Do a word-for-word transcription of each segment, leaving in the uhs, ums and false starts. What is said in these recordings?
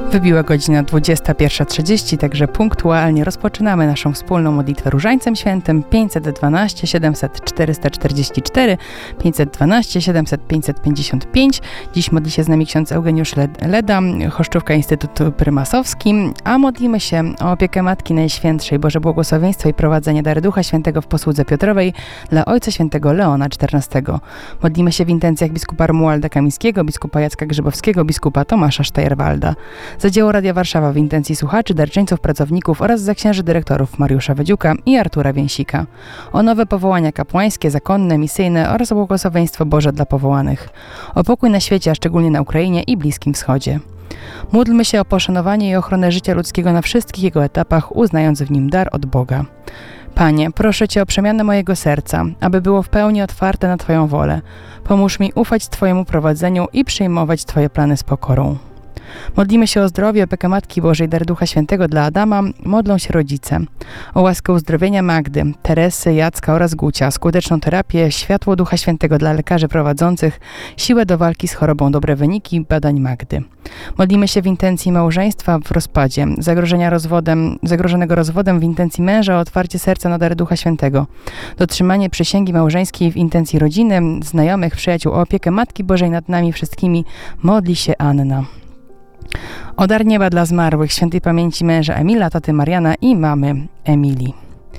Wybiła godzina dwudziesta pierwsza trzydzieści, także punktualnie rozpoczynamy naszą wspólną modlitwę Różańcem Świętym pięćset dwanaście siedemset czterysta czterdzieści cztery, pięćset dwanaście siedemset pięćset pięćdziesiąt pięć. Dziś modli się z nami ksiądz Eugeniusz Leda, Choszczówka Instytut Prymasowski, a modlimy się o opiekę Matki Najświętszej, Boże błogosławieństwo i prowadzenie dary Ducha Świętego w posłudze Piotrowej dla Ojca Świętego Leona czternastego. Modlimy się w intencjach biskupa Romualda Kamińskiego, biskupa Jacka Grzybowskiego, biskupa Tomasza Sztajerwalda. Za dzieło Radia Warszawa w intencji słuchaczy, darczyńców, pracowników oraz za księży dyrektorów Mariusza Wedziuka i Artura Więsika. O nowe powołania kapłańskie, zakonne, misyjne oraz o błogosławieństwo Boże dla powołanych. O pokój na świecie, a szczególnie na Ukrainie i Bliskim Wschodzie. Módlmy się o poszanowanie i ochronę życia ludzkiego na wszystkich jego etapach, uznając w nim dar od Boga. Panie, proszę Cię o przemianę mojego serca, aby było w pełni otwarte na Twoją wolę. Pomóż mi ufać Twojemu prowadzeniu i przyjmować Twoje plany z pokorą. Modlimy się o zdrowie, opiekę Matki Bożej, dar Ducha Świętego dla Adama, modlą się rodzice. O łaskę uzdrowienia Magdy, Teresy, Jacka oraz Gucia, skuteczną terapię, światło Ducha Świętego dla lekarzy prowadzących, siłę do walki z chorobą, dobre wyniki badań Magdy. Modlimy się w intencji małżeństwa w rozpadzie, zagrożenia rozwodem, zagrożonego rozwodem w intencji męża o otwarcie serca na dary Ducha Świętego, dotrzymanie przysięgi małżeńskiej w intencji rodziny, znajomych, przyjaciół, o opiekę Matki Bożej nad nami wszystkimi, modli się Anna. O dar nieba dla zmarłych, świętej pamięci męża Emila, taty Mariana i mamy Emilii.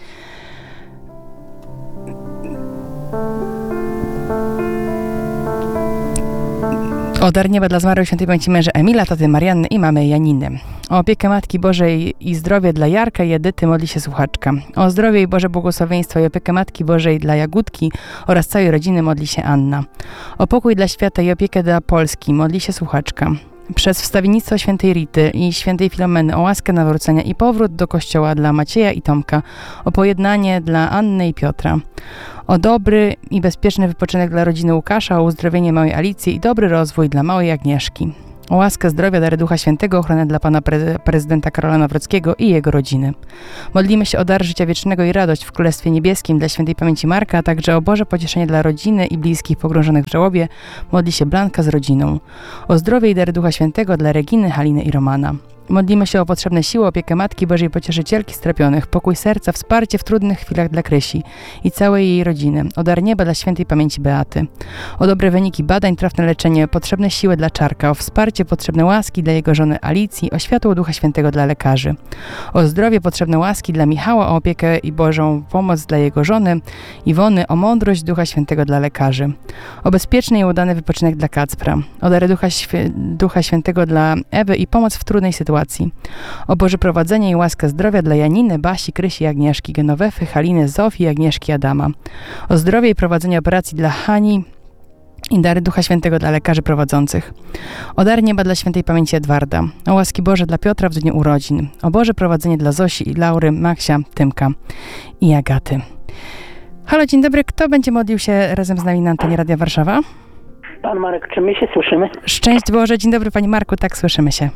O dar nieba dla zmarłych, świętej pamięci męża Emila, taty Marianny i mamy Janiny. O opiekę Matki Bożej i zdrowie dla Jarka i Edyty modli się słuchaczka. O zdrowie i Boże błogosławieństwo i opiekę Matki Bożej dla Jagódki oraz całej rodziny modli się Anna. O pokój dla świata i opiekę dla Polski modli się słuchaczka. Przez wstawiennictwo świętej Rity i świętej Filomeny o łaskę nawrócenia i powrót do kościoła dla Macieja i Tomka, o pojednanie dla Anny i Piotra, o dobry i bezpieczny wypoczynek dla rodziny Łukasza, o uzdrowienie małej Alicji i dobry rozwój dla małej Agnieszki, o łaskę zdrowia, dary Ducha Świętego, ochronę dla pana pre- prezydenta Karola Nawrockiego i jego rodziny. Modlimy się o dar życia wiecznego i radość w Królestwie Niebieskim dla świętej pamięci Marka, a także o Boże pocieszenie dla rodziny i bliskich pogrążonych w żałobie. Modli się Blanka z rodziną. O zdrowie i dary Ducha Świętego dla Reginy, Haliny i Romana. Modlimy się o potrzebne siły, opiekę Matki Bożej Pocieszycielki strapionych, pokój serca, wsparcie w trudnych chwilach dla Krysi i całej jej rodziny, o dar nieba dla świętej pamięci Beaty, o dobre wyniki badań, trafne leczenie, potrzebne siły dla Czarka, o wsparcie, potrzebne łaski dla jego żony Alicji, o światło Ducha Świętego dla lekarzy, o zdrowie, potrzebne łaski dla Michała, o opiekę i Bożą pomoc dla jego żony Iwony, o mądrość Ducha Świętego dla lekarzy, o bezpieczny i udany wypoczynek dla Kacpra, o dary Ducha, Świe- Ducha Świętego dla Ewy i pomoc w trudnej sytuacji, o Boże prowadzenie i łaskę zdrowia dla Janiny, Basi, Krysi, Agnieszki, Genowefy, Haliny, Zofii, Agnieszki, Adama, o zdrowie i prowadzenie operacji dla Hani i dary Ducha Świętego dla lekarzy prowadzących, o dar nieba dla świętej pamięci Edwarda, o łaski Boże dla Piotra w dniu urodzin, o Boże prowadzenie dla Zosi i Laury, Maksia, Tymka i Agaty. Halo, dzień dobry, kto będzie modlił się razem z nami na antenie Radia Warszawa? Pan Marek, czy my się słyszymy? Szczęść Boże, dzień dobry Panie Marku, tak, słyszymy się.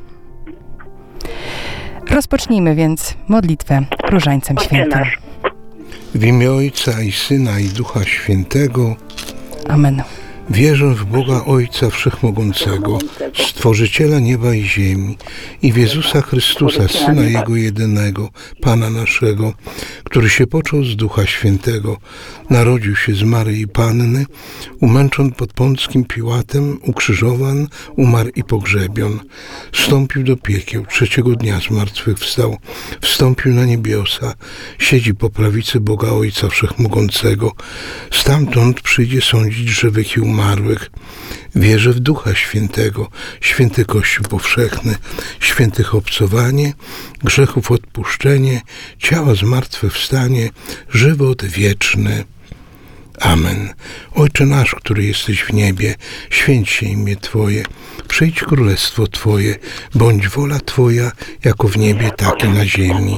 Rozpocznijmy więc modlitwę Różańcem Świętym. W imię Ojca i Syna i Ducha Świętego. Amen. Wierzę w Boga Ojca Wszechmogącego, Stworzyciela nieba i ziemi, i w Jezusa Chrystusa, Syna Jego jedynego, Pana naszego, który się począł z Ducha Świętego, narodził się z Maryi Panny, umęczon pod Pąckim Piłatem, ukrzyżowan, umarł i pogrzebion. Wstąpił do piekieł, trzeciego dnia zmartwychwstał, wstąpił na niebiosa, siedzi po prawicy Boga Ojca Wszechmogącego. Stamtąd przyjdzie sądzić żywych i umarłych. Wierzę w Ducha Świętego, święty Kościół powszechny, świętych obcowanie, grzechów odpuszczenie, ciała zmartwychwstanie, żywot wieczny. Amen. Ojcze nasz, który jesteś w niebie, święć się imię Twoje, przyjdź królestwo Twoje, bądź wola Twoja, jako w niebie, tak i na ziemi.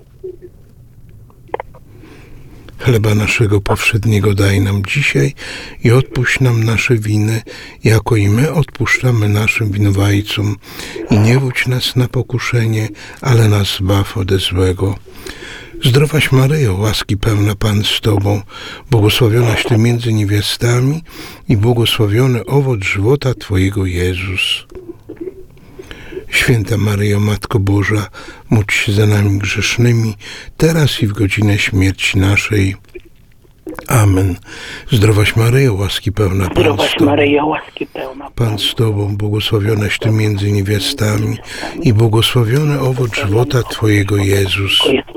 Chleba naszego powszedniego daj nam dzisiaj i odpuść nam nasze winy, jako i my odpuszczamy naszym winowajcom. I nie wódź nas na pokuszenie, ale nas zbaw ode złego. Zdrowaś Maryjo, łaski pełna Pan z Tobą, błogosławionaś Ty między niewiastami i błogosławiony owoc żywota Twojego Jezus. Święta Maryjo, Matko Boża, módl się za nami grzesznymi, teraz i w godzinę śmierci naszej. Amen. Zdrowaś Maryjo, łaski pełna, Pan z Zdrowaś Tobą. Maryjo, łaski pełna. Pan z Tobą, błogosławionaś Ty między niewiastami i błogosławiony owoc żywota Twojego, Jezus.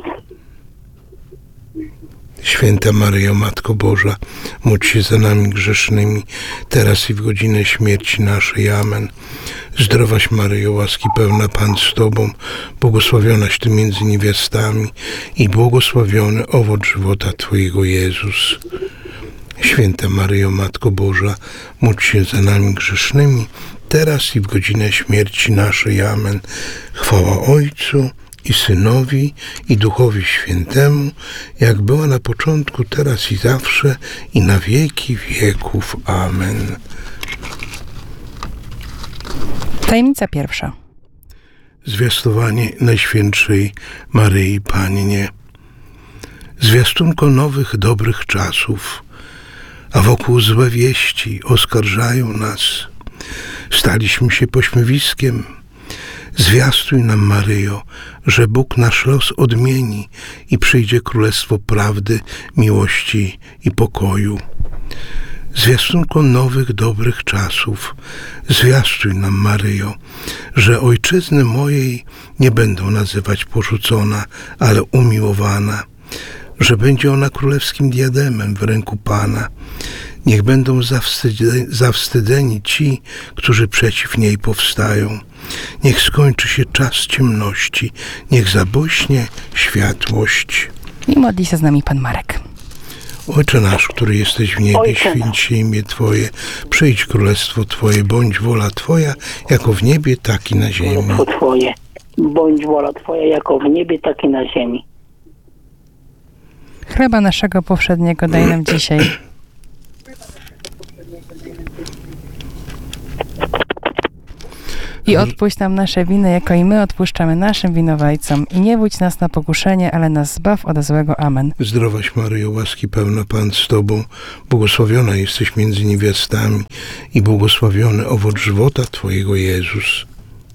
Święta Maryjo, Matko Boża, módl się za nami grzesznymi, teraz i w godzinę śmierci naszej. Amen. Zdrowaś Maryjo, łaski pełna, Pan z Tobą, błogosławionaś Ty między niewiastami i błogosławiony owoc żywota Twojego, Jezus. Święta Maryjo, Matko Boża, módl się za nami grzesznymi, teraz i w godzinę śmierci naszej. Amen. Chwała Ojcu i Synowi, i Duchowi Świętemu, jak była na początku, teraz i zawsze, i na wieki wieków. Amen. Tajemnica pierwsza. Zwiastowanie Najświętszej Maryi Pannie. Zwiastunko nowych, dobrych czasów, a wokół złe wieści oskarżają nas. Staliśmy się pośmiewiskiem. Zwiastuj nam, Maryjo, że Bóg nasz los odmieni i przyjdzie królestwo prawdy, miłości i pokoju. Zwiastunko nowych, dobrych czasów, zwiastuj nam, Maryjo, że ojczyzny mojej nie będą nazywać porzucona, ale umiłowana, że będzie ona królewskim diademem w ręku Pana. Niech będą zawstydzeni, zawstydzeni ci, którzy przeciw niej powstają. Niech skończy się czas ciemności, niech zabłyśnie światłość. I modli się z nami Pan Marek. Ojcze nasz, który jesteś w niebie, Ojcze nasz. święć się imię Twoje, przyjdź królestwo Twoje, bądź wola Twoja, jako w niebie, tak i na ziemi. Królestwo Twoje, bądź wola Twoja, jako w niebie, tak i na ziemi. Chleba naszego powszedniego daj nam dzisiaj. I odpuść nam nasze winy, jako i my odpuszczamy naszym winowajcom. I nie wódź nas na pokuszenie, ale nas zbaw od złego. Amen. Zdrowaś Maryjo, łaski pełna, Pan z Tobą, błogosławiona jesteś między niewiastami i błogosławiony owoc żywota Twojego, Jezus.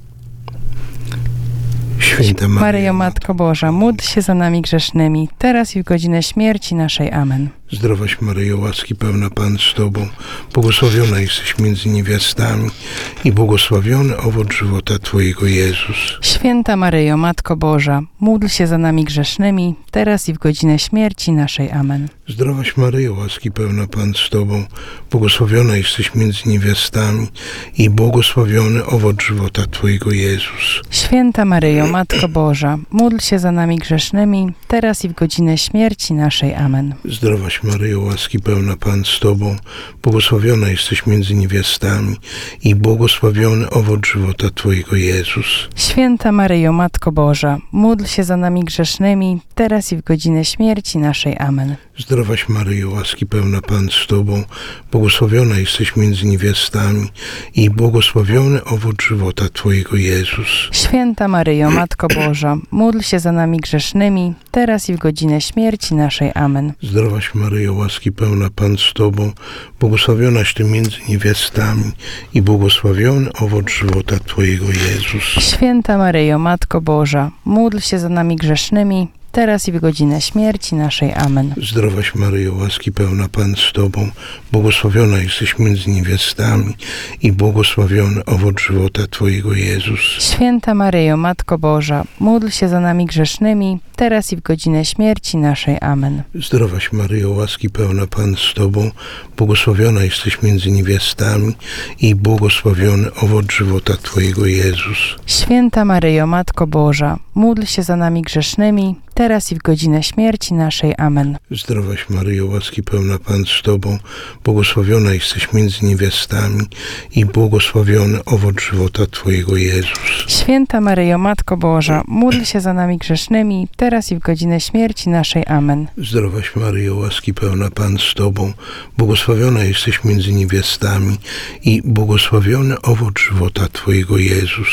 Święta Maryjo, Maryjo, Matko Boża, módl się za nami grzesznymi, teraz i w godzinę śmierci naszej. Amen. zdrowaś Maryjo, łaski pełna, Pan z Tobą, błogosławiona jesteś między niewiastami i błogosławiony owoc żywota Twojego, Jezus. Święta Maryjo, Matko Boża, módl się za nami grzesznymi, teraz i w godzinę śmierci naszej. Amen. Zdrowaś Maryjo, łaski pełna, Pan z Tobą, błogosławiona jesteś między niewiastami i błogosławiony owoc żywota Twojego, Jezus. Święta Maryjo, Matko Boża, módl się za nami grzesznymi, teraz i w godzinę śmierci naszej. Amen. Zdrowaś Maryjo, łaski pełna, Pan z Tobą, błogosławiona jesteś między niewiastami i błogosławiony owoc żywota Twojego, Jezus. Święta Maryjo, Matko Boża, módl się za nami grzesznymi, teraz i w godzinę śmierci naszej. Amen. Zdrowaś Maryjo, łaski pełna, Pan z Tobą, błogosławiona jesteś między niewiastami i błogosławiony owoc żywota Twojego, Jezus. Święta Maryjo, Matko Boża, módl się za nami grzesznymi, teraz i w godzinę śmierci naszej. Amen. Zdrowaś Maryjo, łaski pełna, Pan z Tobą, błogosławionaś Ty między niewiastami i błogosławiony owoc żywota Twojego, Jezus. Święta Maryjo, Matko Boża, módl się za nami grzesznymi, teraz i w godzinę śmierci naszej. Amen. Zdrowaś Maryjo, łaski pełna, Pan z Tobą, błogosławiona jesteś między niewiastami i błogosławiony owoc żywota Twojego, Jezus. Święta Maryjo, Matko Boża, módl się za nami grzesznymi, teraz i w godzinę śmierci naszej. Amen. Zdrowaś Maryjo, łaski pełna, Pan z Tobą, błogosławiona jesteś między niewiastami i błogosławiony owoc żywota Twojego, Jezus. Święta Maryjo, Matko Boża, módl się za nami grzesznymi, teraz i w godzinę śmierci naszej. Amen. Zdrowaś Maryjo, łaski pełna, Pan z Tobą, błogosławiona jesteś między niewiastami i błogosławiony owoc żywota Twojego, Jezus. Święta Maryjo, Matko Boża, módl się za nami grzesznymi, teraz i w godzinę śmierci naszej. Amen. Zdrowaś Maryjo, łaski pełna, Pan z Tobą, błogosławiona jesteś między niewiastami i błogosławiony owoc żywota Twojego, Jezus.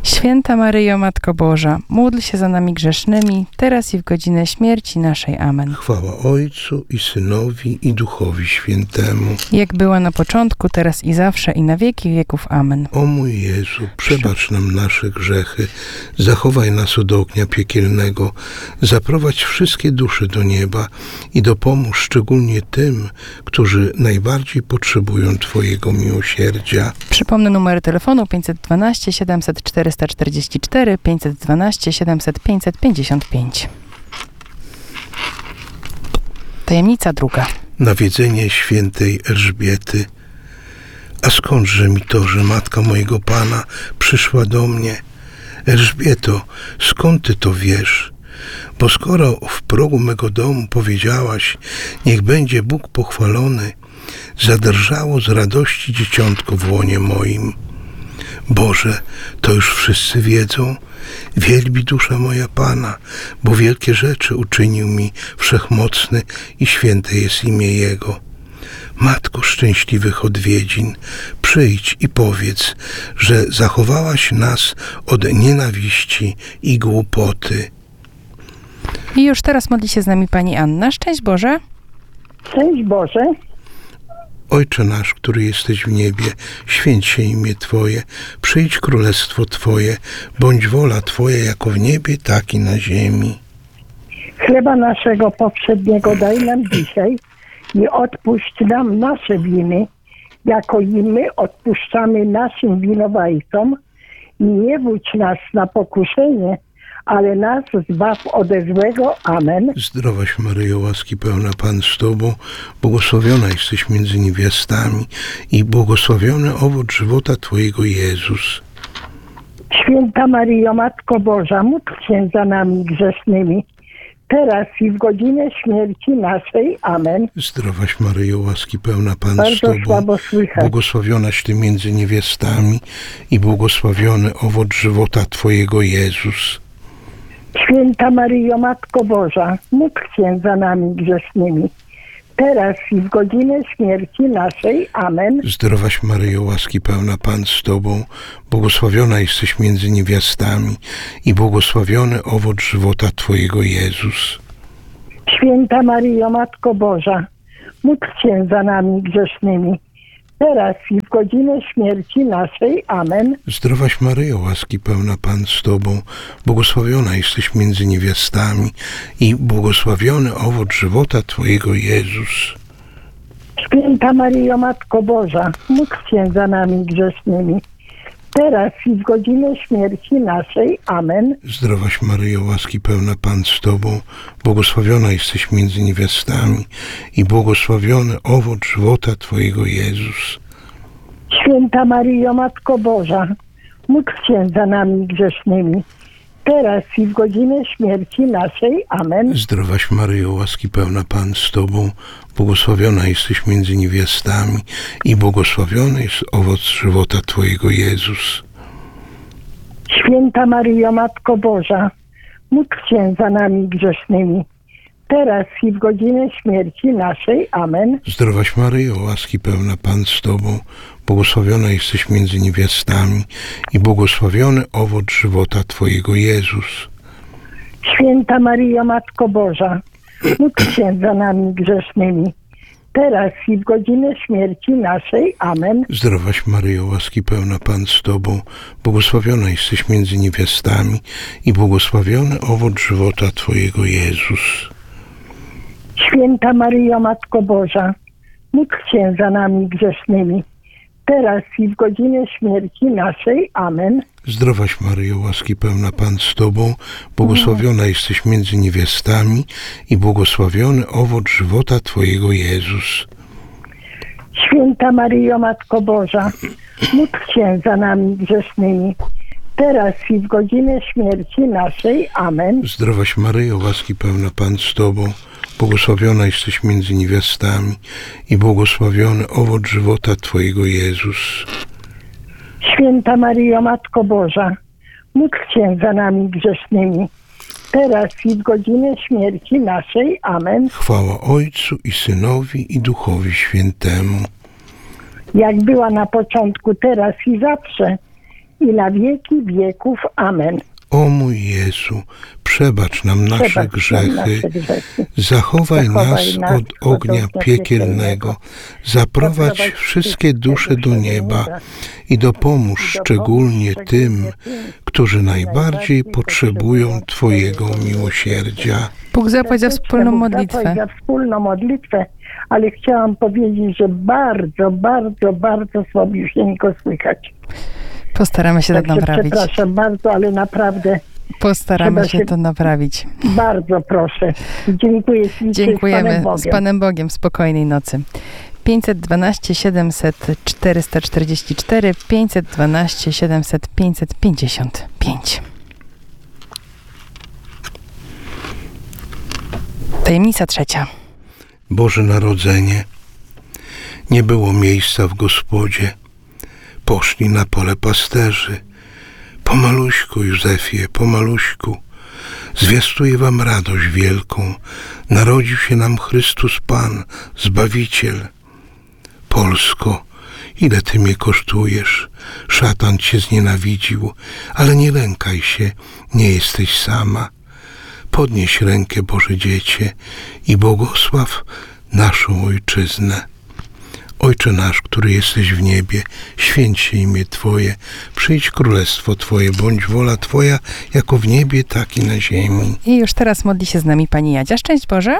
Święta Maryjo, Matko Boża, módl się za nami grzesznymi, teraz i w godzinę śmierci naszej. Amen. Chwała Ojcu i Synowi i Duchowi Świętemu. Jak była na początku, teraz i zawsze, i na wieki wieków. Amen. O mój Jezu, przebacz nam nasze grzechy, zachowaj nas od ognia piekielnego, zaprowadź wszystkie dusze do nieba i dopomóż szczególnie tym, którzy najbardziej potrzebują Twojego miłosierdzia. Przypomnę numery telefonu pięćset dwanaście siedemset czterysta czterdzieści cztery, pięćset dwanaście siedemset pięćset pięćdziesiąt pięć. Tajemnica druga. Nawiedzenie świętej Elżbiety. A skądże mi to, że matka mojego Pana przyszła do mnie? Elżbieto, skąd ty to wiesz? Bo skoro w progu mego domu powiedziałaś, niech będzie Bóg pochwalony, zadrżało z radości dzieciątko w łonie moim. Boże, to już wszyscy wiedzą. Wielbi dusza moja Pana, bo wielkie rzeczy uczynił mi Wszechmocny i święte jest imię Jego. Matko szczęśliwych odwiedzin, przyjdź i powiedz, że zachowałaś nas od nienawiści i głupoty. I już teraz modli się z nami pani Anna. Szczęść Boże. Szczęść Boże. Ojcze nasz, który jesteś w niebie, święć się imię Twoje, przyjdź królestwo Twoje, bądź wola Twoja jako w niebie, tak i na ziemi. Chleba naszego powszedniego daj nam dzisiaj i odpuść nam nasze winy, jako i my odpuszczamy naszym winowajcom i nie wódź nas na pokuszenie, ale nas zbaw ode złego. Amen. Zdrowaś Maryjo, łaski pełna Pan z Tobą, błogosławiona jesteś między niewiastami i błogosławiony owoc żywota Twojego Jezus. Święta Maryjo, Matko Boża, módl się za nami grzesznymi, teraz i w godzinę śmierci naszej. Amen. Zdrowaś Maryjo, łaski pełna Pan Bardzo z Tobą, słabo słychać. błogosławionaś Ty między niewiastami i błogosławiony owoc żywota Twojego Jezus. Święta Maryjo, Matko Boża, módl się za nami grzesznymi, teraz i w godzinę śmierci naszej. Amen. Zdrowaś Maryjo, łaski pełna Pan z Tobą, błogosławiona jesteś między niewiastami i błogosławiony owoc żywota Twojego Jezus. Święta Maryjo, Matko Boża, módl się za nami grzesznymi, teraz i w godzinę śmierci naszej. Amen. Zdrowaś Maryjo, łaski pełna Pan z Tobą, błogosławiona jesteś między niewiastami i błogosławiony owoc żywota Twojego Jezus. Święta Maryjo, Matko Boża, módl się za nami grzesznymi, teraz i w godzinę śmierci naszej. Amen. Zdrowaś Maryjo, łaski pełna Pan z Tobą, błogosławiona jesteś między niewiastami i błogosławiony owoc żywota Twojego Jezus. Święta Maryjo, Matko Boża, módl się za nami grzesznymi, teraz i w godzinę śmierci naszej. Amen. Zdrowaś Maryjo, łaski pełna Pan z Tobą, błogosławiona jesteś między niewiastami i błogosławiony jest owoc żywota Twojego Jezus. Święta Maryjo, Matko Boża, módl się za nami grzesznymi, teraz i w godzinę śmierci naszej. Amen. Zdrowaś Maryjo, łaski pełna Pan z Tobą, błogosławiona jesteś między niewiastami i błogosławiony owoc żywota Twojego Jezus. Święta Maryjo, Matko Boża, módl się za nami grzesznymi, teraz i w godzinę śmierci naszej. Amen. Zdrowaś Maryjo, łaski pełna Pan z Tobą, błogosławiona jesteś między niewiastami i błogosławiony owoc żywota Twojego Jezus. Święta Maryjo, Matko Boża, módl się za nami grzesznymi, teraz i w godzinę śmierci naszej. Amen. Zdrowaś Maryjo, łaski pełna Pan z Tobą, błogosławiona jesteś między niewiastami i błogosławiony owoc żywota Twojego Jezus. Święta Maryjo, Matko Boża, módl się za nami grzesznymi, teraz i w godzinę śmierci naszej. Amen. Zdrowaś Maryjo, łaski pełna Pan z Tobą, błogosławiona jesteś między niewiastami i błogosławiony owoc żywota Twojego Jezus. Święta Maryjo, Matko Boża, módl się za nami grzesznymi, teraz i w godzinę śmierci naszej. Amen. Chwała Ojcu i Synowi i Duchowi Świętemu. Jak była na początku, teraz i zawsze, i na wieki wieków. Amen. O mój Jezu, przebacz nam nasze Przebacz nam grzechy, nasze grzechy. zachowaj Zachowaj nas nas od od ognia ognia piekielnego, piekielnego. zaprowadź Zaprowadź wszystkie dusze do nieba i dopomóż i dopomóż szczególnie szczególnie tym, tym, którzy najbardziej najbardziej potrzebują potrzebują Twojego Twojego miłosierdzia. Bóg zapłać za wspólną Bóg modlitwę. zapłać za wspólną modlitwę, ale chciałam powiedzieć, że bardzo, bardzo, bardzo słabisieńko słychać. Postaramy się tak Także naprawić. przepraszam bardzo, ale naprawdę Postaramy Trzeba się się- to naprawić. bardzo proszę. Dziękuję ślicznie. Z Dziękujemy. Panem Z Bogiem. Panem Bogiem. Spokojnej nocy. pięćset dwanaście siedemset czterysta czterdzieści cztery, pięćset dwanaście siedemset pięćset pięćdziesiąt pięć. Tajemnica trzecia. Boże Narodzenie. Nie było miejsca w gospodzie. Poszli na pole pasterzy. Pomaluśku, Józefie, pomaluśku. Zwiastuję wam radość wielką. Narodził się nam Chrystus Pan, Zbawiciel. Polsko, ile ty mnie kosztujesz? Szatan cię znienawidził, ale nie lękaj się, nie jesteś sama. Podnieś rękę, Boże Dziecię, i błogosław naszą Ojczyznę. Ojcze nasz, który jesteś w niebie, święć się imię Twoje, przyjdź królestwo Twoje, bądź wola Twoja, jako w niebie, tak i na ziemi. I już teraz modli się z nami Pani Jadzia. Szczęść Boże.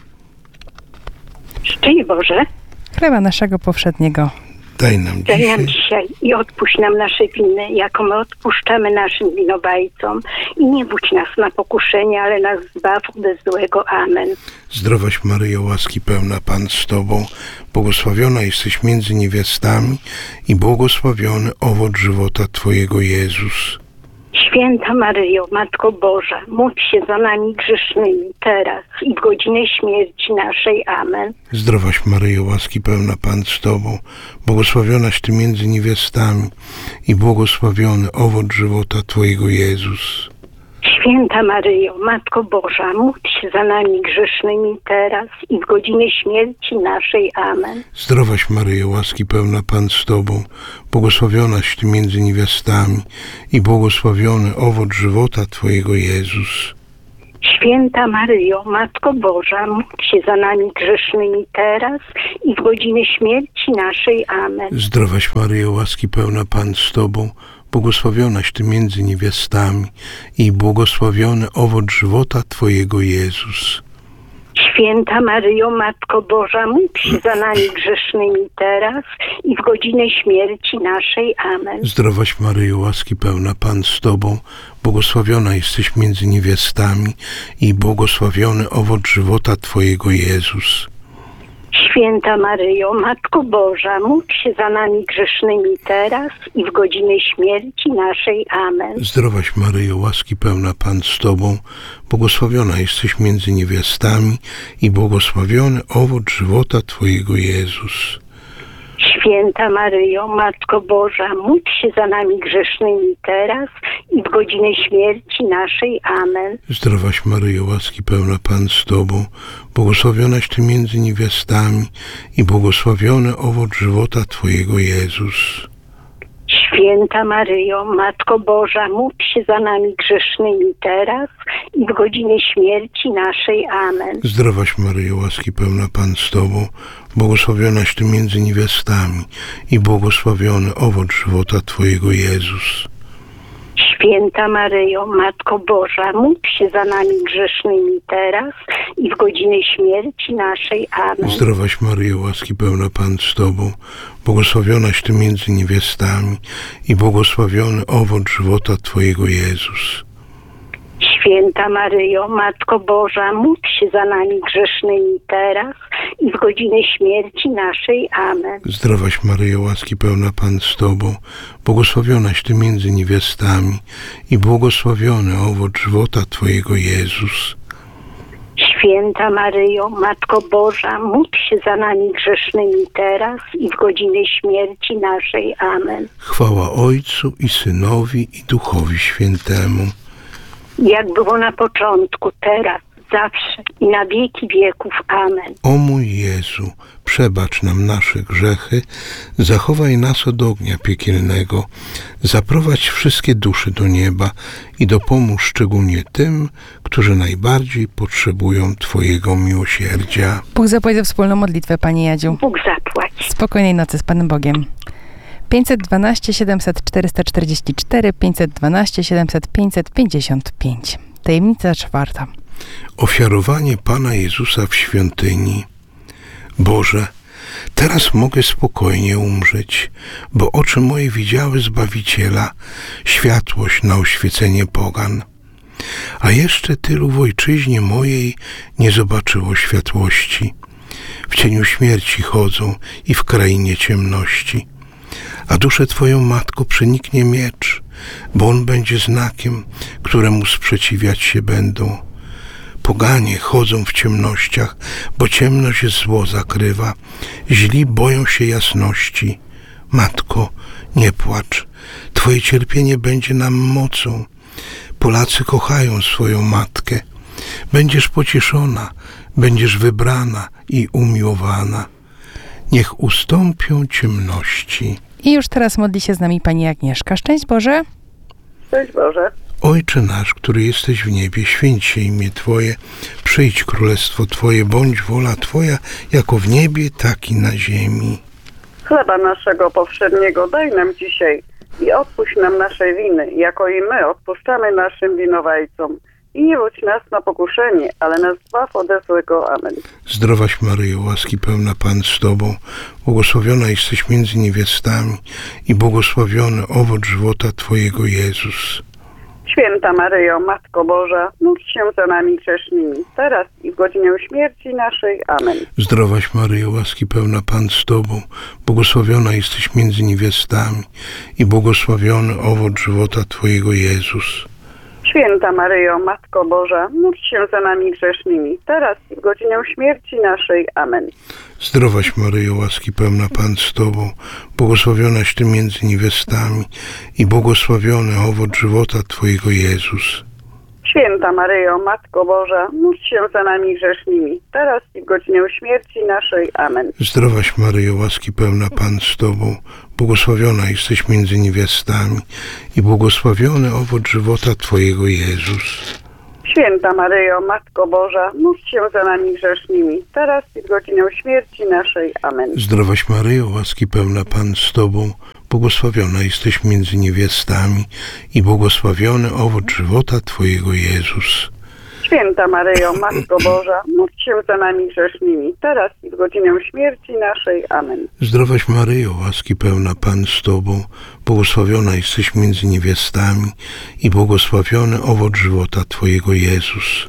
Szczęść Boże, Chleba naszego powszedniego. Daj nam daj nam dzisiaj dzisiaj i odpuść nam nasze winy, jako my odpuszczamy naszym winowajcom. I nie budź nas na pokuszenie, ale nas zbaw od złego. Amen. Zdrowaś Maryjo, łaski pełna, Pan z Tobą, błogosławiona jesteś między niewiastami i błogosławiony owoc żywota Twojego, Jezus. Święta Maryjo, Matko Boża, módl się za nami grzesznymi, teraz i w godzinę śmierci naszej. Amen. Zdrowaś Maryjo, łaski pełna, Pan z Tobą, błogosławionaś Ty między niewiastami i błogosławiony owoc żywota Twojego, Jezus. Święta Maryjo, Matko Boża, módl się za nami grzesznymi, teraz i w godzinę śmierci naszej. Amen. Zdrowaś Maryjo, łaski pełna, Pan z Tobą, błogosławionaś Ty między niewiastami i błogosławiony owoc żywota Twojego, Jezus. Święta Maryjo, Matko Boża, módl się za nami grzesznymi, teraz i w godzinę śmierci naszej. Amen. Zdrowaś Maryjo, łaski pełna, Pan z Tobą, błogosławionaś Ty między niewiastami i błogosławiony owoc żywota Twojego, Jezus. Święta Maryjo, Matko Boża, módl się za nami grzesznymi, teraz i w godzinę śmierci naszej. Amen. Zdrowaś Maryjo, łaski pełna, Pan z Tobą, błogosławiona jesteś między niewiastami i błogosławiony owoc żywota Twojego, Jezus. Święta Maryjo, Matko Boża, módl się za nami grzesznymi, teraz i w godzinę śmierci naszej. Amen. Zdrowaś Maryjo, łaski pełna, Pan z Tobą, błogosławiona jesteś między niewiastami i błogosławiony owoc żywota Twojego, Jezus. Święta Maryjo, Matko Boża, módl się za nami grzesznymi, teraz i w godzinę śmierci naszej. Amen. Zdrowaś Maryjo, łaski pełna, Pan z Tobą, błogosławionaś Ty między niewiastami i błogosławiony owoc żywota Twojego, Jezus. Święta Maryjo, Matko Boża, módl się za nami grzesznymi, teraz i w godzinę śmierci naszej. Amen. Zdrowaś Maryjo, łaski pełna, Pan z Tobą, błogosławionaś Ty między niewiastami i błogosławiony owoc żywota Twojego, Jezus. Święta Maryjo, Matko Boża, módl się za nami grzesznymi, teraz i w godzinę śmierci naszej. Amen. Zdrowaś Maryjo, łaski pełna, Pan z Tobą, błogosławionaś Ty między niewiastami i błogosławiony owoc żywota Twojego, Jezus. Święta Maryjo, Matko Boża, módl się za nami grzesznymi, teraz i w godzinę śmierci naszej. Amen. Zdrowaś Maryjo, łaski pełna, Pan z Tobą, błogosławionaś Ty między niewiastami i błogosławiony owoc żywota Twojego, Jezus. Święta Maryjo, Matko Boża, módl się za nami grzesznymi, teraz i w godzinę śmierci naszej. Amen. Chwała Ojcu i Synowi i Duchowi Świętemu. Jak było na początku, teraz, zawsze i na wieki wieków. Amen. O mój Jezu, przebacz nam nasze grzechy, zachowaj nas od ognia piekielnego, zaprowadź wszystkie dusze do nieba i dopomóż szczególnie tym, którzy najbardziej potrzebują Twojego miłosierdzia. Bóg zapłać za wspólną modlitwę, Pani Jadziu. Bóg zapłać. Spokojnej nocy z Panem Bogiem. pięćset dwanaście siedemset czterysta czterdzieści cztery, pięćset dwanaście siedemset pięćset pięćdziesiąt pięć. Tajemnica czwarta. Ofiarowanie Pana Jezusa w świątyni. Boże, teraz mogę spokojnie umrzeć, bo oczy moje widziały Zbawiciela, światłość na oświecenie pogan. A jeszcze tylu w ojczyźnie mojej nie zobaczyło światłości. W cieniu śmierci chodzą i w krainie ciemności. A duszę Twoją, Matko, przeniknie miecz, bo on będzie znakiem, któremu sprzeciwiać się będą. Poganie chodzą w ciemnościach, bo ciemność zło zakrywa. Źli boją się jasności. Matko, nie płacz, Twoje cierpienie będzie nam mocą. Polacy kochają swoją matkę. Będziesz pocieszona, będziesz wybrana i umiłowana. Niech ustąpią ciemności. I już teraz modli się z nami Pani Agnieszka. Szczęść Boże. Szczęść Boże. Ojcze nasz, który jesteś w niebie, święć się imię Twoje, przyjdź królestwo Twoje, bądź wola Twoja, jako w niebie, tak i na ziemi. Chleba naszego powszedniego daj nam dzisiaj i odpuść nam nasze winy, jako i my odpuszczamy naszym winowajcom. I nie wódź nas na pokuszenie, ale nas zbaw ode złego. Amen. Zdrowaś Maryjo, łaski pełna Pan z Tobą, błogosławiona jesteś między niewiastami i błogosławiony owoc żywota Twojego, Jezus. Święta Maryjo, Matko Boża, módl się za nami grzesznymi, teraz i w godzinę śmierci naszej. Amen. Zdrowaś Maryjo, łaski pełna Pan z Tobą, błogosławiona jesteś między niewiastami i błogosławiony owoc żywota Twojego, Jezus. Święta Maryjo, Matko Boża, módl się za nami grzesznymi, teraz i w godzinę śmierci naszej. Amen. Zdrowaś Maryjo, łaski pełna Pan z Tobą, błogosławionaś Ty między niewiastami i błogosławiony owoc żywota Twojego, Jezus. Święta Maryjo, Matko Boża, módl się za nami grzesznymi, teraz i w godzinę śmierci naszej. Amen. Zdrowaś Maryjo, łaski pełna Pan z Tobą, błogosławiona jesteś między niewiastami i błogosławiony owoc żywota Twojego, Jezus. Święta Maryjo, Matko Boża, módl się za nami grzesznymi, teraz i w godzinę śmierci naszej. Amen. Zdrowaś Maryjo, łaski pełna Pan z Tobą, błogosławiona jesteś między niewiastami i błogosławiony owoc żywota Twojego, Jezus. Święta Maryjo, Matko Boża, módl się za nami grzesznymi, teraz i w godzinę śmierci naszej. Amen. Zdrowaś Maryjo, łaski pełna Pan z Tobą, błogosławiona jesteś między niewiastami i błogosławiony owoc żywota Twojego, Jezus.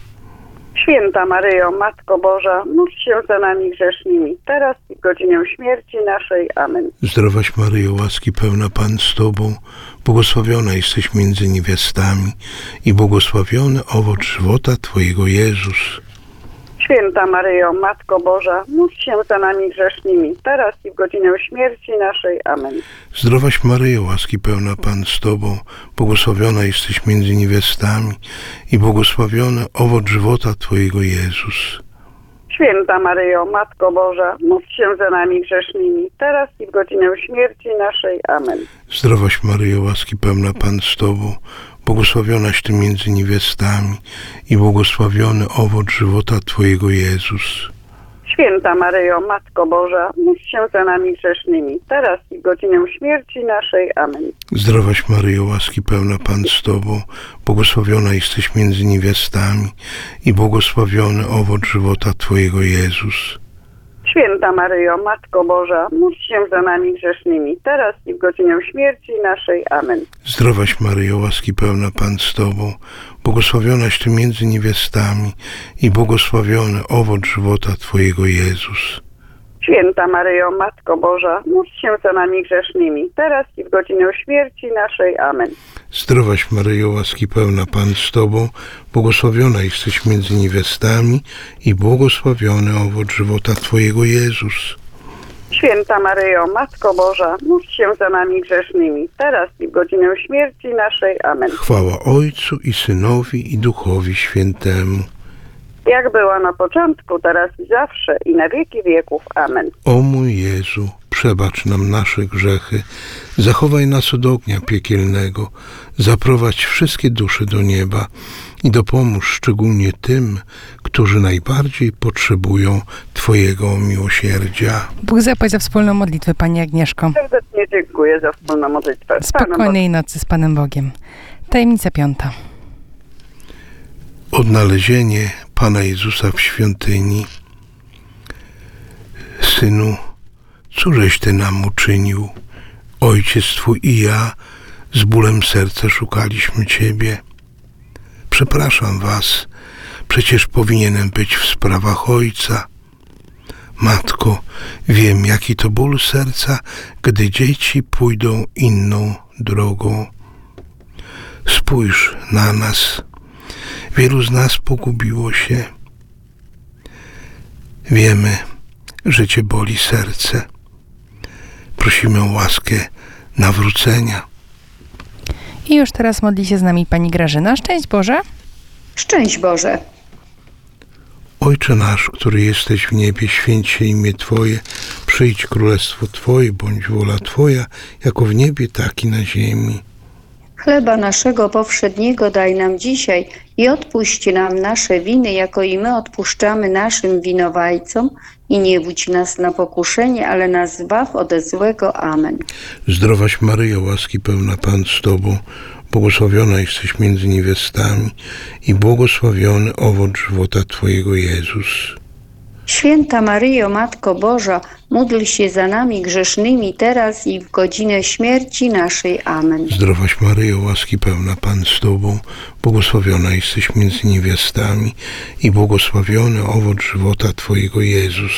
Święta Maryjo, Matko Boża, módl się za nami grzesznymi, teraz i w godzinę śmierci naszej. Amen. Zdrowaś Maryjo, łaski pełna Pan z Tobą, błogosławiona jesteś między niewiastami i błogosławiony owoc żywota Twojego, Jezus. Święta Maryjo, Matko Boża, módl się za nami grzesznymi, teraz i w godzinę śmierci naszej. Amen. Zdrowaś Maryjo, łaski pełna Pan z Tobą, błogosławiona jesteś między niewiastami i błogosławiony owoc żywota Twojego, Jezus. Święta Maryjo, Matko Boża, módl się za nami grzesznymi, teraz i w godzinę śmierci naszej. Amen. Zdrowaś Maryjo, łaski pełna Pan z Tobą, błogosławionaś Ty między niewiastami i błogosławiony owoc żywota Twojego, Jezus. Święta Maryjo, Matko Boża, módl się za nami grzesznymi, teraz i w godzinę śmierci naszej. Amen. Zdrowaś Maryjo, łaski pełna Pan z Tobą, błogosławiona jesteś między niewiastami i błogosławiony owoc żywota Twojego, Jezus. Święta Maryjo, Matko Boża, módl się za nami grzesznymi, teraz i w godzinę śmierci naszej. Amen. Zdrowaś Maryjo, łaski pełna Pan z Tobą, błogosławionaś Ty między niewiastami i błogosławiony owoc żywota Twojego, Jezus. Święta Maryjo, Matko Boża, módl się za nami grzesznymi, teraz i w godzinę śmierci naszej. Amen. Zdrowaś Maryjo, łaski pełna Pan z Tobą, błogosławiona jesteś między niewiastami i błogosławiony owoc żywota Twojego, Jezus. Święta Maryjo, Matko Boża, módl się za nami grzesznymi, teraz i w godzinę śmierci naszej. Amen. Chwała Ojcu i Synowi i Duchowi Świętemu, jak była na początku, teraz i zawsze, i na wieki wieków. Amen. O mój Jezu, przebacz nam nasze grzechy, zachowaj nas od ognia piekielnego, zaprowadź wszystkie dusze do nieba i dopomóż szczególnie tym, którzy najbardziej potrzebują Twojego miłosierdzia. Bóg zapłać za wspólną modlitwę, Pani Agnieszko. Serdecznie dziękuję za wspólną modlitwę. Z Panem Bogiem. Spokojnej nocy z Panem Bogiem. Tajemnica piąta. Odnalezienie Pana Jezusa w świątyni. Synu, cóżeś Ty nam uczynił? Ojciec Twój i ja z bólem serca szukaliśmy Ciebie. Przepraszam Was, przecież powinienem być w sprawach Ojca. Matko, wiem, jaki to ból serca, gdy dzieci pójdą inną drogą. Spójrz na nas. Wielu z nas pogubiło się. Wiemy, że Cię boli serce. Prosimy o łaskę nawrócenia. I już teraz modli się z nami Pani Grażyna. Szczęść Boże. Szczęść Boże. Ojcze nasz, który jesteś w niebie, święć się imię Twoje, przyjdź królestwo Twoje, bądź wola Twoja, jako w niebie, tak i na ziemi. Chleba naszego powszedniego daj nam dzisiaj i odpuść nam nasze winy, jako i my odpuszczamy naszym winowajcom. I nie wódź nas na pokuszenie, ale nas zbaw ode złego. Amen. Zdrowaś Maryjo, łaski pełna Pan z Tobą, błogosławiona jesteś między niewiastami i błogosławiony owoc żywota Twojego, Jezus. Święta Maryjo, Matko Boża, módl się za nami grzesznymi teraz i w godzinę śmierci naszej. Amen. Zdrowaś Maryjo, łaski pełna Pan z Tobą, błogosławiona jesteś między niewiastami i błogosławiony owoc żywota Twojego, Jezus.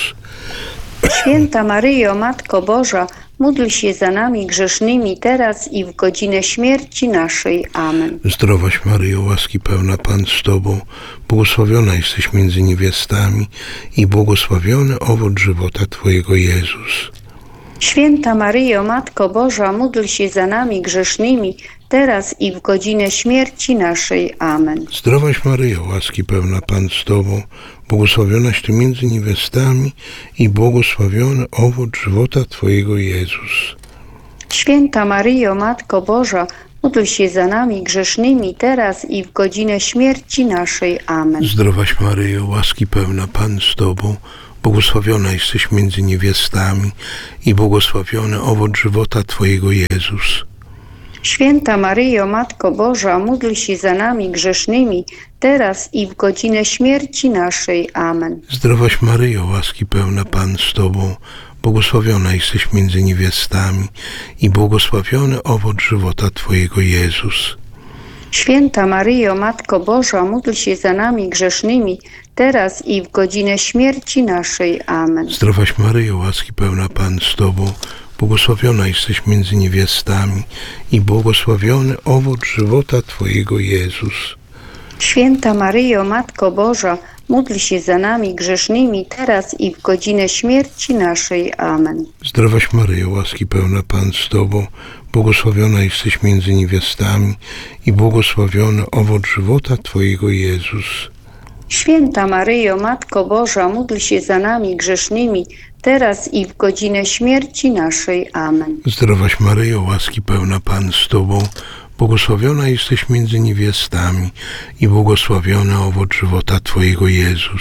Święta Maryjo, Matko Boża, módl się za nami grzesznymi teraz i w godzinę śmierci naszej. Amen. Zdrowaś Maryjo, łaski pełna Pan z Tobą, błogosławiona jesteś między niewiastami i błogosławiony owoc żywota Twojego, Jezus. Święta Maryjo, Matko Boża, módl się za nami grzesznymi teraz i w godzinę śmierci naszej. Amen. Zdrowaś Maryjo, łaski pełna Pan z Tobą, błogosławionaś Ty między niewiastami i błogosławiony owoc żywota Twojego, Jezus. Święta Maryjo, Matko Boża, módl się za nami grzesznymi teraz i w godzinę śmierci naszej. Amen. Zdrowaś Maryjo, łaski pełna Pan z Tobą, błogosławiona jesteś między niewiastami i błogosławiony owoc żywota Twojego, Jezus. Święta Maryjo, Matko Boża, módl się za nami grzesznymi teraz i w godzinę śmierci naszej. Amen. Zdrowaś Maryjo, łaski pełna Pan z Tobą, błogosławiona jesteś między niewiastami i błogosławiony owoc żywota Twojego, Jezus. Święta Maryjo, Matko Boża, módl się za nami grzesznymi teraz i w godzinę śmierci naszej. Amen. Zdrowaś Maryjo, łaski pełna Pan z Tobą, błogosławiona jesteś między niewiastami i błogosławiony owoc żywota Twojego, Jezus. Święta Maryjo, Matko Boża, módl się za nami grzesznymi teraz i w godzinę śmierci naszej. Amen. Zdrowaś Maryjo, łaski pełna Pan z Tobą, błogosławiona jesteś między niewiastami i błogosławiony owoc żywota Twojego, Jezus. Święta Maryjo, Matko Boża, módl się za nami grzesznymi teraz i w godzinę śmierci naszej. Amen. Zdrowaś Maryjo, łaski pełna Pan z Tobą, błogosławiona jesteś między niewiastami i błogosławiony owoc żywota Twojego, Jezus.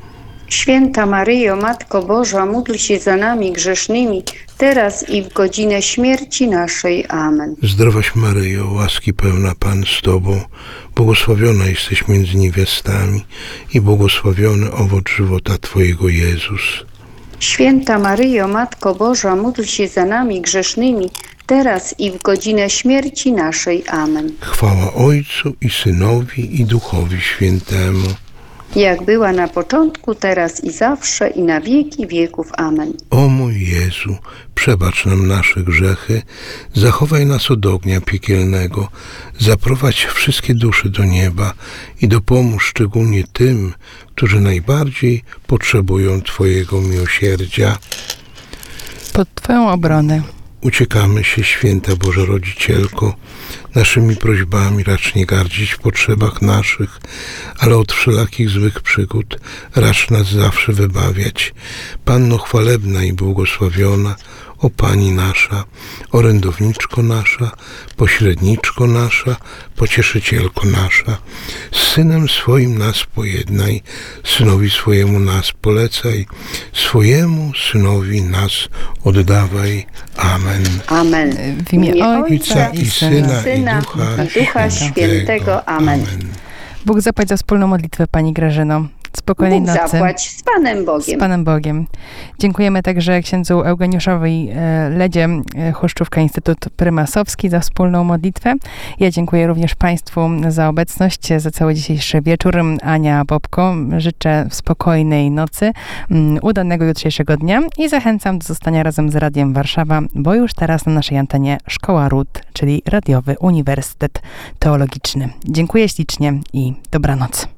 Święta Maryjo, Matko Boża, módl się za nami grzesznymi teraz i w godzinę śmierci naszej. Amen. Zdrowaś Maryjo, łaski pełna Pan z Tobą, błogosławiona jesteś między niewiastami i błogosławiony owoc żywota Twojego, Jezus. Święta Maryjo, Matko Boża, módl się za nami grzesznymi teraz i w godzinę śmierci naszej. Amen. Chwała Ojcu i Synowi i Duchowi Świętemu. Jak była na początku, teraz i zawsze, i na wieki wieków. Amen. O mój Jezu, przebacz nam nasze grzechy, zachowaj nas od ognia piekielnego, zaprowadź wszystkie dusze do nieba i dopomóż szczególnie tym, którzy najbardziej potrzebują Twojego miłosierdzia. Pod Twoją obronę Uciekamy się, święta Boża Rodzicielko, naszymi prośbami racz nie gardzić w potrzebach naszych, ale od wszelakich złych przygód racz nas zawsze wybawiać. Panno chwalebna i błogosławiona, o Pani nasza, orędowniczko nasza, pośredniczko nasza, pocieszycielko nasza, z Synem swoim nas pojednaj, Synowi swojemu nas polecaj, swojemu Synowi nas oddawaj. Amen. Amen. W imię Ojca Ojca i Syna, Syna i Ducha, i Ducha Świętego. Amen. Bóg zapłać za wspólną modlitwę, Pani Grażyno. Spokojnej Bóg nocy. zapłać z Panem Bogiem. Z Panem Bogiem. Dziękujemy także księdzu Eugeniuszowi e, Ledzie, e, Chruszczówka Instytut Prymasowski za wspólną modlitwę. Ja dziękuję również Państwu za obecność, za cały dzisiejszy wieczór. Ania Bobko, życzę spokojnej nocy, um, udanego jutrzejszego dnia i zachęcam do zostania razem z Radiem Warszawa, bo już teraz na naszej antenie Szkoła Ród, czyli Radiowy Uniwersytet Teologiczny. Dziękuję ślicznie i dobranoc.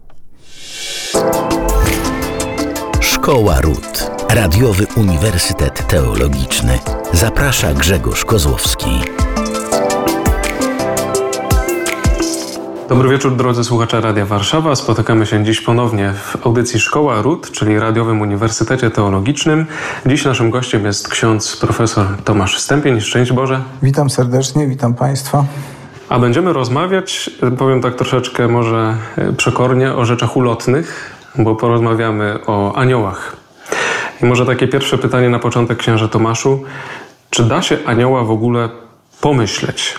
Szkoła Ród. Radiowy Uniwersytet Teologiczny. Zaprasza Grzegorz Kozłowski. Dobry wieczór, drodzy słuchacze Radia Warszawa. Spotykamy się dziś ponownie w audycji Szkoła Ród, czyli Radiowym Uniwersytecie Teologicznym. Dziś naszym gościem jest ksiądz profesor Tomasz Stępień. Szczęść Boże. Witam serdecznie, witam Państwa. A będziemy rozmawiać, powiem tak troszeczkę może przekornie, o rzeczach ulotnych, bo porozmawiamy o aniołach. I może takie pierwsze pytanie na początek, księże Tomaszu. Czy da się anioła w ogóle pomyśleć?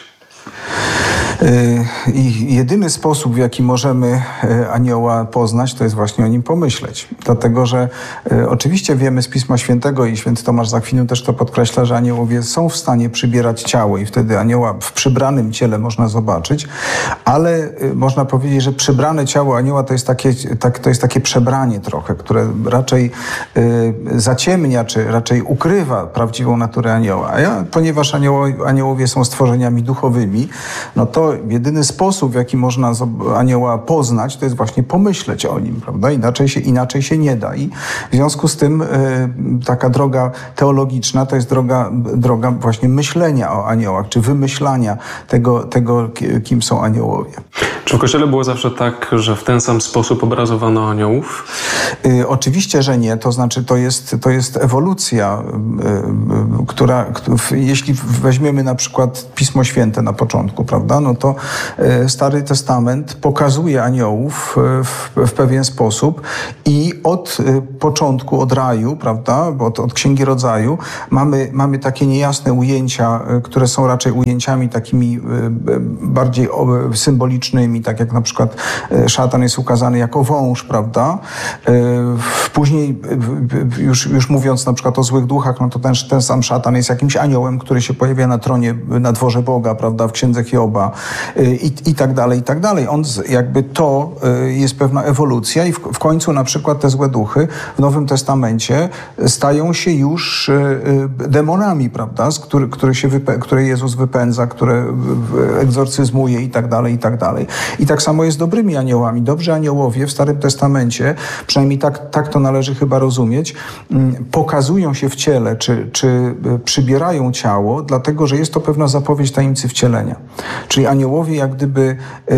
I jedyny sposób, w jaki możemy anioła poznać, to jest właśnie o nim pomyśleć. Dlatego, że oczywiście wiemy z Pisma Świętego i święty Tomasz z Akwinu też to podkreśla, że aniołowie są w stanie przybierać ciało i wtedy anioła w przybranym ciele można zobaczyć, ale można powiedzieć, że przybrane ciało anioła to jest takie, tak, to jest takie przebranie trochę, które raczej y, zaciemnia, czy raczej ukrywa prawdziwą naturę anioła. A ja, ponieważ anioło, aniołowie są stworzeniami duchowymi, no to jedyny sposób, w jaki można anioła poznać, to jest właśnie pomyśleć o nim, prawda? Inaczej się, inaczej się nie da. I w związku z tym y, taka droga teologiczna to jest droga, droga właśnie myślenia o aniołach, czy wymyślania tego, tego, kim są aniołowie. Czy w Kościele było zawsze tak, że w ten sam sposób obrazowano aniołów? Y, oczywiście, że nie. To znaczy, to jest, to jest ewolucja, y, y, która, y, jeśli weźmiemy na przykład Pismo Święte na początku, prawda, no to y, Stary Testament pokazuje aniołów y, w, w pewien sposób i od y, początku, od raju, prawda, bo od, od Księgi Rodzaju mamy, mamy takie niejasne ujęcia, y, które są raczej ujęciami takimi y, y, bardziej y, symbolicznymi, tak jak na przykład y, szatan jest ukazany jako wąż, prawda. Y, później y, już, już mówiąc na przykład o złych duchach, no to ten, ten sam szatan jest jakimś aniołem, który się pojawia na tronie, na dworze Boga, prawda, w Księdze Hioba y, i, i tak dalej, i tak dalej. On jakby to y, jest pewna ewolucja i w, w końcu na przykład te złe duchy w Nowym Testamencie stają się już y, y, demonami, prawda, z który, który się wypę- które Jezus wypędza, które egzorcyzmuje i tak dalej, i tak dalej. I tak samo jest z dobrymi aniołami. Dobrzy aniołowie w Starym Testamencie, przynajmniej tak, tak to należy chyba rozumieć, pokazują się w ciele, czy, czy przybierają ciało, dlatego, że jest to pewna zapowiedź tajemnicy wcielenia. Czyli aniołowie jak gdyby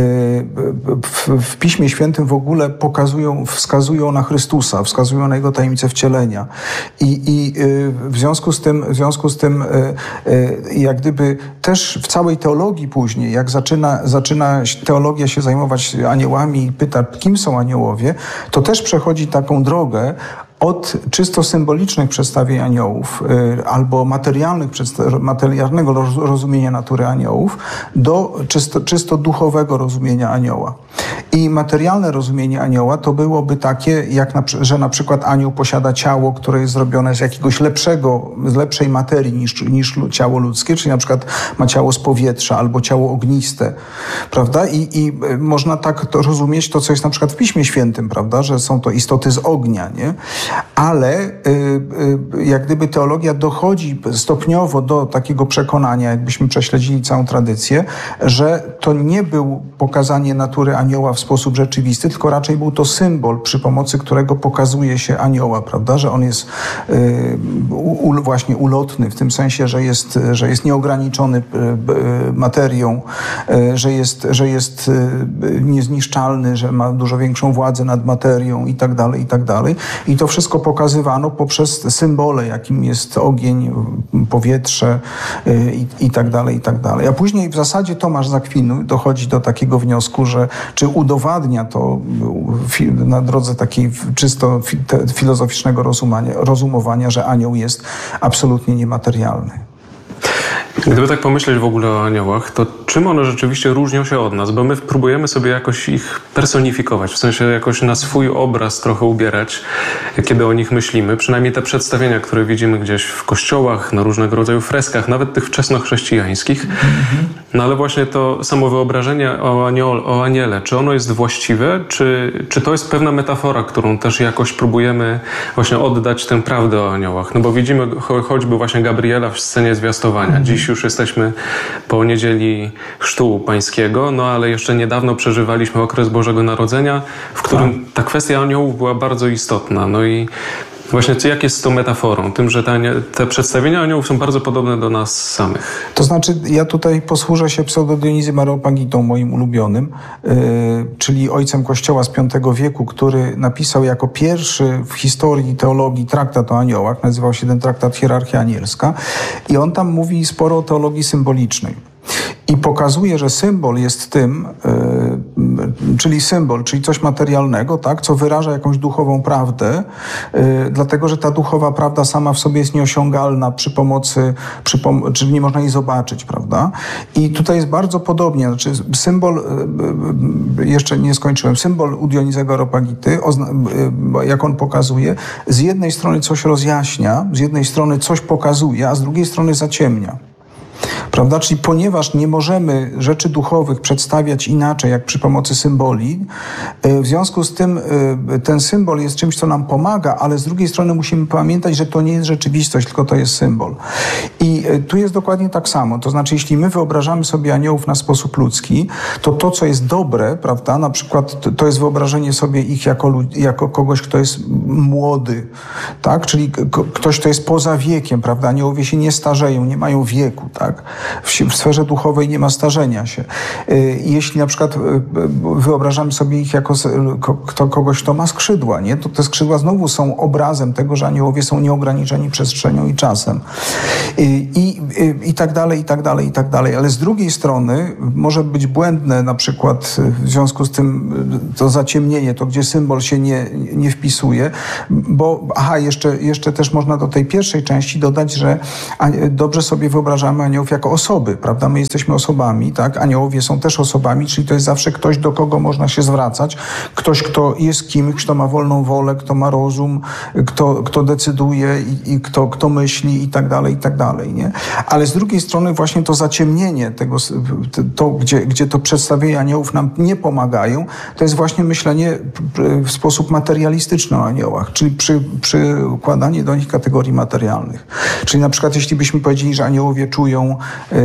w, w Piśmie Świętym w ogóle pokazują, wskazują na Chrystusa, wskazują na Jego tajemnicę wcielenia. I, i w związku z tym, w związku z tym jak gdyby też w całej teologii później, jak zaczyna, zaczyna teologia się zajmować aniołami i pyta, kim są aniołowie, to też przechodzi taką drogę od czysto symbolicznych przedstawień aniołów y, albo materialnych, materialnego rozumienia natury aniołów do czysto, czysto duchowego rozumienia anioła. I materialne rozumienie anioła to byłoby takie, jak na, że na przykład anioł posiada ciało, które jest zrobione z jakiegoś lepszego, z lepszej materii niż, niż ciało ludzkie, czyli na przykład ma ciało z powietrza albo ciało ogniste, prawda? I, i można tak to rozumieć to, co jest na przykład w Piśmie Świętym, prawda? Że są to istoty z ognia, nie? Ale y, y, jak gdyby teologia dochodzi stopniowo do takiego przekonania, jakbyśmy prześledzili całą tradycję, że to nie był pokazanie natury anioła w sposób rzeczywisty, tylko raczej był to symbol, przy pomocy którego pokazuje się anioła, prawda, że on jest y, u, właśnie ulotny, w tym sensie, że jest, że jest nieograniczony y, materią, y, że jest, że jest y, niezniszczalny, że ma dużo większą władzę nad materią i tak dalej, i tak dalej. I to wszystko pokazywano poprzez symbole, jakim jest ogień, powietrze y, i, i tak dalej, i tak dalej. A później w zasadzie Tomasz z Akwinu dochodzi do takiego wniosku, że czy udowadnia to na drodze takiej czysto filozoficznego rozumowania, że anioł jest absolutnie niematerialny. Gdyby tak pomyśleć w ogóle o aniołach, to czym one rzeczywiście różnią się od nas? Bo my próbujemy sobie jakoś ich personifikować, w sensie jakoś na swój obraz trochę ubierać, kiedy o nich myślimy. Przynajmniej te przedstawienia, które widzimy gdzieś w kościołach, na różnego rodzaju freskach, nawet tych wczesnochrześcijańskich. No ale właśnie to samo wyobrażenie o, aniol, o aniele, czy ono jest właściwe, czy, czy to jest pewna metafora, którą też jakoś próbujemy właśnie oddać tę prawdę o aniołach? No bo widzimy cho, choćby właśnie Gabriela w scenie zwiastowania. Dziś już jesteśmy po niedzieli Chrztu Pańskiego, no ale jeszcze niedawno przeżywaliśmy okres Bożego Narodzenia, w którym ta kwestia aniołów była bardzo istotna. No i właśnie jak jest z tą metaforą? Tym, że te, te przedstawienia aniołów są bardzo podobne do nas samych. To znaczy, ja tutaj posłużę się pseudo-Dionizem Areopagitą, moim ulubionym, yy, czyli ojcem Kościoła z piątego wieku, który napisał jako pierwszy w historii teologii traktat o aniołach. Nazywał się ten traktat Hierarchia Anielska. I on tam mówi sporo o teologii symbolicznej. I pokazuje, że symbol jest tym, yy, czyli symbol, czyli coś materialnego, tak, co wyraża jakąś duchową prawdę, yy, dlatego, że ta duchowa prawda sama w sobie jest nieosiągalna przy pomocy, przy pom- czyli nie można jej zobaczyć, prawda? I tutaj jest bardzo podobnie, znaczy symbol, yy, jeszcze nie skończyłem, symbol u Dionizego Areopagity, yy, jak on pokazuje, z jednej strony coś rozjaśnia, z jednej strony coś pokazuje, a z drugiej strony zaciemnia. Prawda? Czyli ponieważ nie możemy rzeczy duchowych przedstawiać inaczej, jak przy pomocy symboli, w związku z tym ten symbol jest czymś, co nam pomaga, ale z drugiej strony musimy pamiętać, że to nie jest rzeczywistość, tylko to jest symbol. I tu jest dokładnie tak samo. To znaczy, jeśli my wyobrażamy sobie aniołów na sposób ludzki, to to, co jest dobre, prawda, na przykład to jest wyobrażenie sobie ich jako, jako kogoś, kto jest młody, tak? Czyli ktoś, kto jest poza wiekiem, prawda? Aniołowie się nie starzeją, nie mają wieku, tak? W sferze duchowej nie ma starzenia się. Jeśli na przykład wyobrażamy sobie ich jako kogoś, kto ma skrzydła, nie? To te skrzydła znowu są obrazem tego, że aniołowie są nieograniczeni przestrzenią i czasem. I, i, i tak dalej, i tak dalej, i tak dalej. Ale z drugiej strony może być błędne na przykład w związku z tym to zaciemnienie, to gdzie symbol się nie, nie wpisuje, bo aha, jeszcze, jeszcze też można do tej pierwszej części dodać, że dobrze sobie wyobrażamy aniołów jako osoby, prawda? My jesteśmy osobami, tak? Aniołowie są też osobami, czyli to jest zawsze ktoś, do kogo można się zwracać. Ktoś, kto jest kimś, kto ma wolną wolę, kto ma rozum, kto, kto decyduje i, i kto, kto myśli i tak dalej, i tak dalej, nie? Ale z drugiej strony właśnie to zaciemnienie tego, to, gdzie, gdzie to przedstawienia aniołów nam nie pomagają, to jest właśnie myślenie w sposób materialistyczny o aniołach, czyli przy, przykładanie do nich kategorii materialnych. Czyli na przykład jeśli byśmy powiedzieli, że aniołowie czują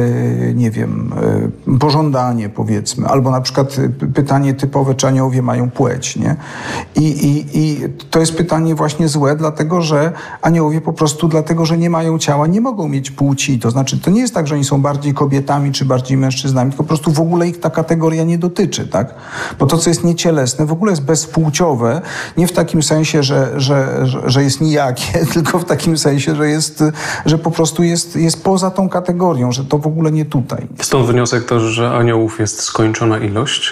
nie wiem, pożądanie, powiedzmy, albo na przykład pytanie typowe, czy aniołowie mają płeć, nie? I, i, i to jest pytanie właśnie złe, dlatego, że aniołowie po prostu, dlatego, że nie mają ciała, nie mogą mieć płci. To znaczy, to nie jest tak, że oni są bardziej kobietami, czy bardziej mężczyznami, tylko po prostu w ogóle ich ta kategoria nie dotyczy, tak? Bo to, co jest niecielesne, w ogóle jest bezpłciowe, nie w takim sensie, że, że, że jest nijakie, tylko w takim sensie, że jest, że po prostu jest, jest poza tą kategorią, że to w ogóle nie tutaj. Stąd wniosek też, że aniołów jest skończona ilość?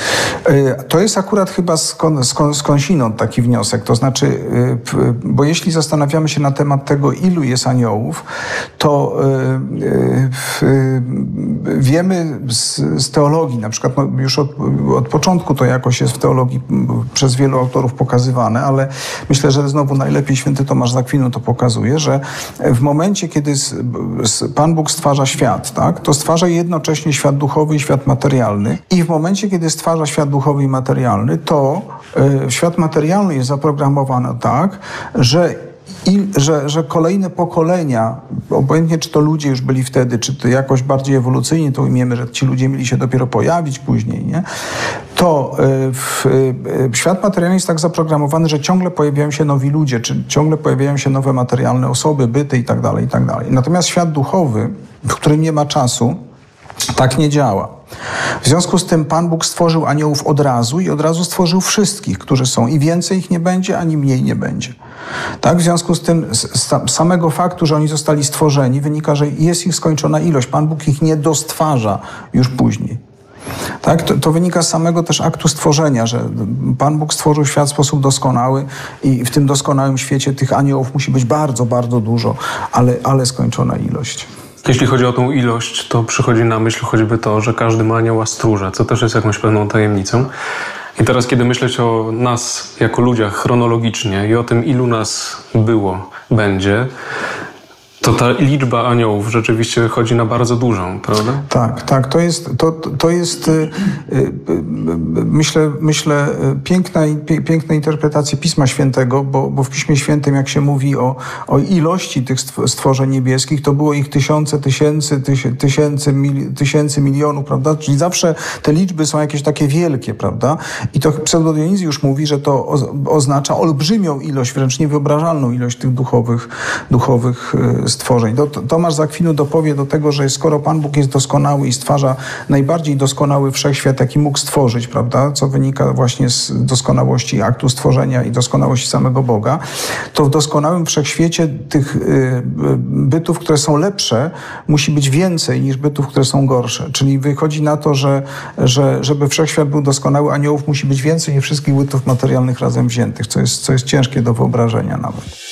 To jest akurat chyba skąd, skąd, skądinąd taki wniosek. To znaczy, bo jeśli zastanawiamy się na temat tego, ilu jest aniołów, to wiemy z, z teologii, na przykład no już od, od początku to jakoś jest w teologii przez wielu autorów pokazywane, ale myślę, że znowu najlepiej święty Tomasz z Akwinu to pokazuje, że w momencie, kiedy z, z Pan Bóg stwarza świat, tak, to stwarza jednocześnie świat duchowy i świat materialny. I w momencie, kiedy stwarza świat duchowy i materialny, to y, świat materialny jest zaprogramowany tak, że I, że, że kolejne pokolenia, obojętnie czy to ludzie już byli wtedy, czy to jakoś bardziej ewolucyjnie to umiemy, że ci ludzie mieli się dopiero pojawić później, nie? to w, świat materialny jest tak zaprogramowany, że ciągle pojawiają się nowi ludzie, czy ciągle pojawiają się nowe materialne osoby, byty i tak dalej, i tak dalej. Natomiast świat duchowy, w którym nie ma czasu, tak nie działa. W związku z tym Pan Bóg stworzył aniołów od razu i od razu stworzył wszystkich, którzy są. I więcej ich nie będzie, ani mniej nie będzie. Tak? W związku z tym z samego faktu, że oni zostali stworzeni, wynika, że jest ich skończona ilość. Pan Bóg ich nie dostwarza już później. Tak? To, to wynika z samego też aktu stworzenia, że Pan Bóg stworzył świat w sposób doskonały i w tym doskonałym świecie tych aniołów musi być bardzo, bardzo dużo, ale, ale skończona ilość. Jeśli chodzi o tą ilość, to przychodzi na myśl choćby to, że każdy ma anioła stróża, co też jest jakąś pewną tajemnicą. I teraz, kiedy myśleć o nas jako ludziach chronologicznie i o tym, ilu nas było, będzie, to ta liczba aniołów rzeczywiście wychodzi na bardzo dużą, prawda? Tak, tak. To jest, to, to jest yy, yy, myślę, myślę piękna, piękna interpretacja Pisma Świętego, bo, bo w Piśmie Świętym, jak się mówi o, o ilości tych stworzeń niebieskich, to było ich tysiące, tysięcy, tysięcy, mil, tysięcy milionów, prawda? Czyli zawsze te liczby są jakieś takie wielkie, prawda? I to Pseudo-Dionizjusz mówi, że to oznacza olbrzymią ilość, wręcz niewyobrażalną ilość tych duchowych, duchowych stworzeń. Tomasz z Akwinu dopowie do tego, że skoro Pan Bóg jest doskonały i stwarza najbardziej doskonały wszechświat, jaki mógł stworzyć, prawda, co wynika właśnie z doskonałości aktu stworzenia i doskonałości samego Boga, to w doskonałym wszechświecie tych y, bytów, które są lepsze, musi być więcej niż bytów, które są gorsze. Czyli wychodzi na to, że, że żeby wszechświat był doskonały, aniołów musi być więcej niż wszystkich bytów materialnych razem wziętych, co jest, co jest ciężkie do wyobrażenia nawet.